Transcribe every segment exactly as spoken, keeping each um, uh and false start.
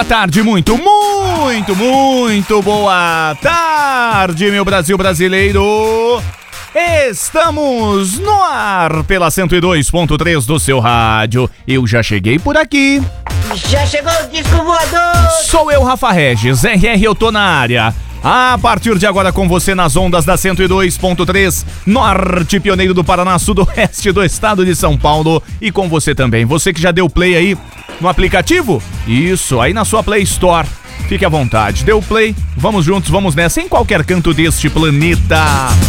tarde, muito, muito, muito boa tarde, meu Brasil brasileiro. Estamos no ar pela cento e dois ponto três do seu rádio. Eu já cheguei por aqui. Já chegou o disco voador. Sou eu, Rafa Regis, R R, eu tô na área. A partir de agora com você nas ondas da cento e dois ponto três, norte pioneiro do Paraná, sudoeste do estado de São Paulo. E com você também, você que já deu play aí no aplicativo? Isso, aí na sua Play Store. Fique à vontade, deu play, vamos juntos, vamos nessa, em qualquer canto deste planeta.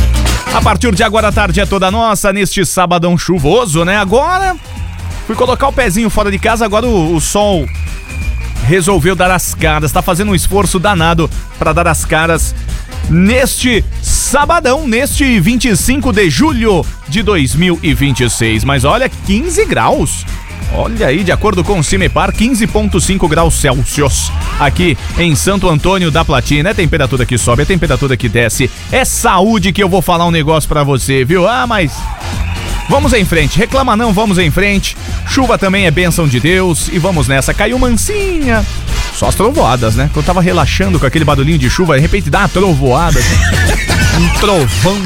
A partir de agora a tarde é toda nossa, neste sabadão chuvoso, né? Agora, fui colocar o pezinho fora de casa, agora o, o sol resolveu dar as caras, tá fazendo um esforço danado pra dar as caras neste sabadão, neste vinte e cinco de julho de dois mil e vinte e seis. Mas olha, quinze graus. Olha aí, de acordo com o Cimepar, quinze vírgula cinco graus Celsius aqui em Santo Antônio da Platina. É temperatura que sobe, é temperatura que desce. É saúde que eu vou falar um negócio pra você, viu? Ah, mas vamos em frente, reclama não, vamos em frente. Chuva também é bênção de Deus e vamos nessa. Caiu mansinha, só as trovoadas, né? Quando eu tava relaxando com aquele barulhinho de chuva, de repente dá uma trovoada, um trovão.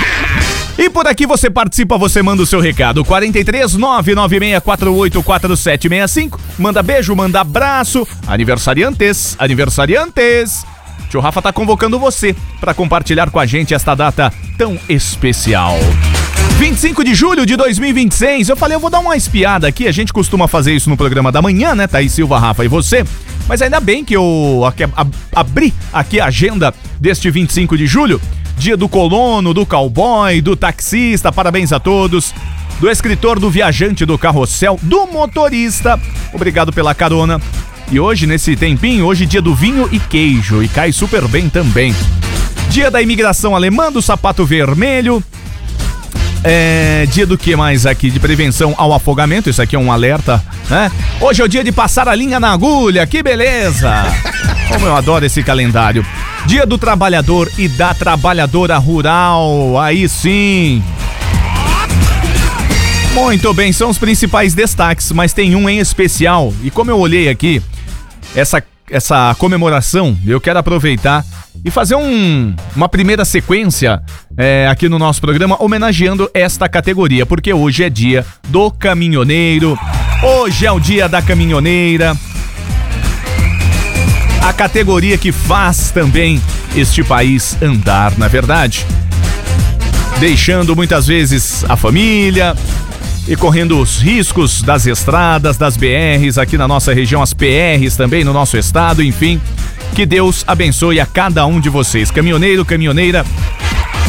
E por aqui você participa, você manda o seu recado, quarenta e três, nove nove seis quatro oito quatro sete seis cinco, manda beijo, manda abraço, aniversariantes, aniversariantes. Tio Rafa tá convocando você para compartilhar com a gente esta data tão especial. vinte e cinco de julho de dois mil e vinte e seis, eu falei, eu vou dar uma espiada aqui, a gente costuma fazer isso no programa da manhã, né, Thaís Silva, Rafa e você, mas ainda bem que eu abri aqui a agenda deste vinte e cinco de julho, dia do colono, do cowboy, do taxista, parabéns a todos, do escritor, do viajante, do carrossel, do motorista, obrigado pela carona. E hoje, nesse tempinho, hoje dia do vinho e queijo, e cai super bem também. Dia da imigração alemã, do sapato vermelho. É, dia do que mais aqui? De prevenção ao afogamento, isso aqui é um alerta, né? Hoje é o dia de passar a linha na agulha, que beleza! Como eu adoro esse calendário. Dia do trabalhador e da trabalhadora rural, aí sim! Muito bem, são os principais destaques, mas tem um em especial. E como eu olhei aqui, essa, essa comemoração, eu quero aproveitar e fazer um, uma primeira sequência é, aqui no nosso programa, homenageando esta categoria, porque hoje é dia do caminhoneiro, hoje é o dia da caminhoneira, a categoria que faz também este país andar, na verdade, deixando muitas vezes a família e correndo os riscos das estradas, das B Rs, aqui na nossa região, as P Rs também no nosso estado, enfim, que Deus abençoe a cada um de vocês. Caminhoneiro, caminhoneira,